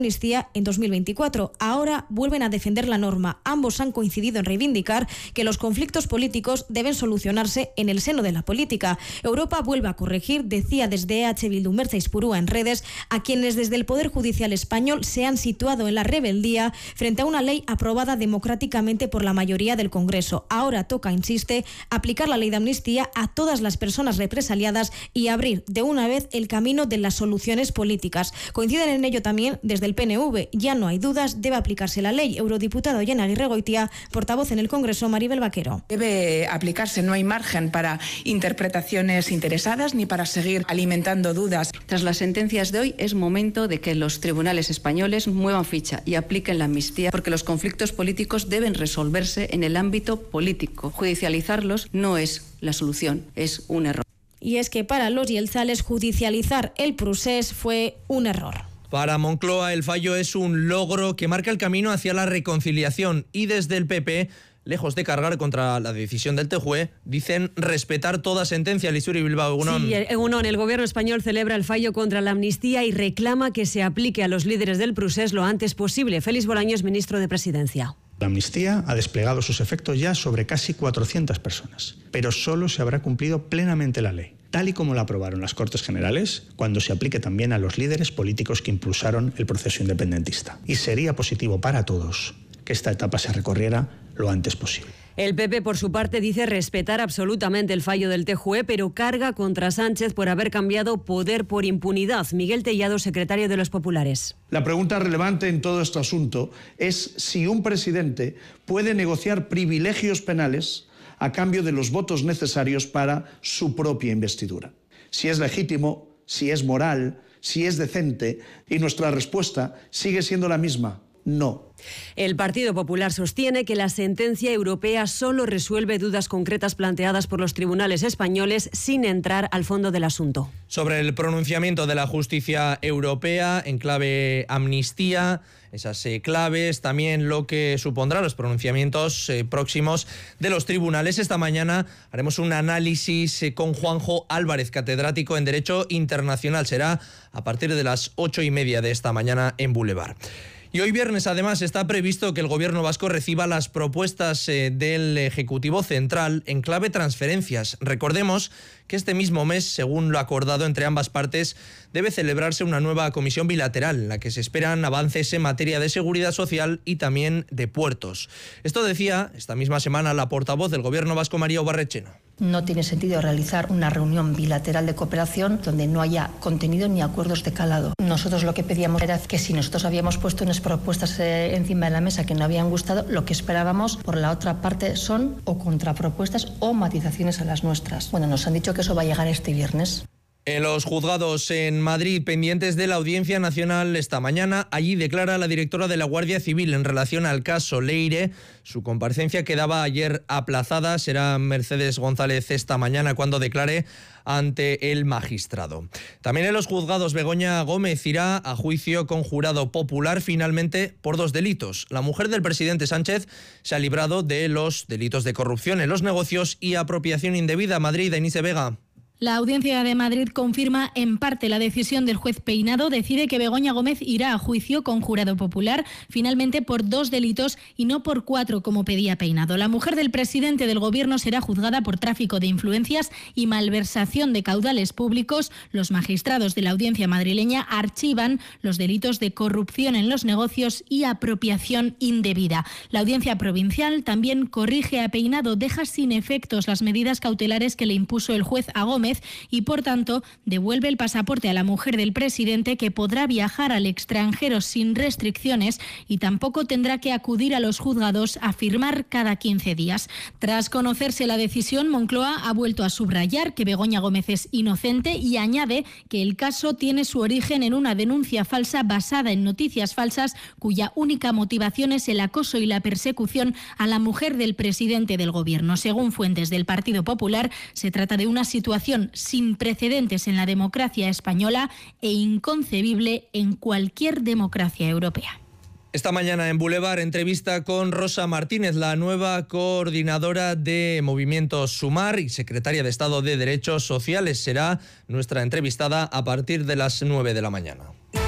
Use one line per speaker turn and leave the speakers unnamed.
amnistía en 2024. Ahora vuelven a defender la norma. Ambos han coincidido en reivindicar que los conflictos políticos deben solucionarse en el seno de la política. Europa vuelve a corregir, decía desde EH Bildu Mertxe Aizpurua en redes, a quienes desde el Poder Judicial español se han situado en la rebeldía frente a una ley aprobada democráticamente por la mayoría del Congreso. Ahora toca, insiste, aplicar la ley de amnistía a todas las personas represaliadas y abrir de una vez el camino de las soluciones políticas. Coinciden en ello también desde el PNV. Ya no hay dudas, debe aplicarse la ley. Eurodiputado Jon Aguirregoitia, portavoz en el Congreso, Maribel Vaquero.
Debe aplicarse, no hay margen para interpretaciones interesadas ni para seguir alimentando dudas.
Tras las sentencias de hoy es momento de que los tribunales españoles muevan ficha y apliquen la amnistía, porque los conflictos políticos deben resolverse en el ámbito político. Judicializarlos no es la solución, es un error.
Y es que para los yelzales judicializar el procés fue un error.
Para Moncloa el fallo es un logro que marca el camino hacia la reconciliación y desde el PP, lejos de cargar contra la decisión del TJUE, dicen respetar toda sentencia. Lizuri Bilbao, Egunon.
Sí, Egunon, el gobierno español celebra el fallo contra la amnistía y reclama que se aplique a los líderes del procés lo antes posible. Félix Bolaños, ministro de Presidencia.
La amnistía ha desplegado sus efectos ya sobre casi 400 personas, pero solo se habrá cumplido plenamente la ley, tal y como la aprobaron las Cortes Generales, cuando se aplique también a los líderes políticos que impulsaron el proceso independentista. Y sería positivo para todos que esta etapa se recorriera lo antes posible.
El PP, por su parte, dice respetar absolutamente el fallo del TJUE, pero carga contra Sánchez por haber cambiado poder por impunidad. Miguel Tellado, secretario de los Populares.
La pregunta relevante en todo este asunto es si un presidente puede negociar privilegios penales a cambio de los votos necesarios para su propia investidura. Si es legítimo, si es moral, si es decente, y nuestra respuesta sigue siendo la misma: no.
El Partido Popular sostiene que la sentencia europea solo resuelve dudas concretas planteadas por los tribunales españoles sin entrar al fondo del asunto.
Sobre el pronunciamiento de la justicia europea en clave amnistía, esas claves, también lo que supondrá los pronunciamientos próximos de los tribunales. Esta mañana haremos un análisis con Juanjo Álvarez, catedrático en Derecho Internacional. Será a partir de las 8:30 de esta mañana en Boulevard. Y hoy viernes, además, está previsto que el Gobierno vasco reciba las propuestas del Ejecutivo Central en clave transferencias. Recordemos que este mismo mes, según lo acordado entre ambas partes, debe celebrarse una nueva comisión bilateral en la que se esperan avances en materia de seguridad social y también de puertos. Esto decía esta misma semana la portavoz del Gobierno vasco, María Ubarretxena.
No tiene sentido realizar una reunión bilateral de cooperación donde no haya contenido ni acuerdos de calado. Nosotros lo que pedíamos era que si nosotros habíamos puesto unas propuestas encima de la mesa que no habían gustado, lo que esperábamos por la otra parte son o contrapropuestas o matizaciones a las nuestras. Bueno, nos han dicho que eso va a llegar este viernes.
En los juzgados en Madrid, pendientes de la Audiencia Nacional esta mañana, allí declara la directora de la Guardia Civil en relación al caso Leire. Su comparecencia quedaba ayer aplazada. Será Mercedes González esta mañana cuando declare ante el magistrado. También en los juzgados, Begoña Gómez irá a juicio con jurado popular finalmente por 2 delitos. La mujer del presidente Sánchez se ha librado de los delitos de corrupción en los negocios y apropiación indebida. Madrid, Denise Vega.
La Audiencia de Madrid confirma en parte la decisión del juez Peinado. Decide que Begoña Gómez irá a juicio con jurado popular, finalmente por 2 delitos y no por 4 como pedía Peinado. La mujer del presidente del Gobierno será juzgada por tráfico de influencias y malversación de caudales públicos. Los magistrados de la Audiencia madrileña archivan los delitos de corrupción en los negocios y apropiación indebida. La Audiencia provincial también corrige a Peinado, deja sin efectos las medidas cautelares que le impuso el juez a Gómez y, por tanto, devuelve el pasaporte a la mujer del presidente, que podrá viajar al extranjero sin restricciones y tampoco tendrá que acudir a los juzgados a firmar cada 15 días. Tras conocerse la decisión, Moncloa ha vuelto a subrayar que Begoña Gómez es inocente y añade que el caso tiene su origen en una denuncia falsa basada en noticias falsas cuya única motivación es el acoso y la persecución a la mujer del presidente del Gobierno. Según fuentes del Partido Popular, se trata de una situación sin precedentes en la democracia española e inconcebible en cualquier democracia europea.
Esta mañana en Boulevard, entrevista con Rosa Martínez, la nueva coordinadora de Movimiento Sumar y secretaria de Estado de Derechos Sociales. Será nuestra entrevistada a partir de las 9 de la mañana.